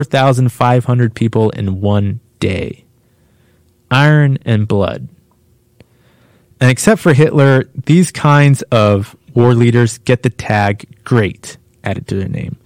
4,500 people in one day. Iron and blood. And except for Hitler, these kinds of war leaders get the tag great added to their name.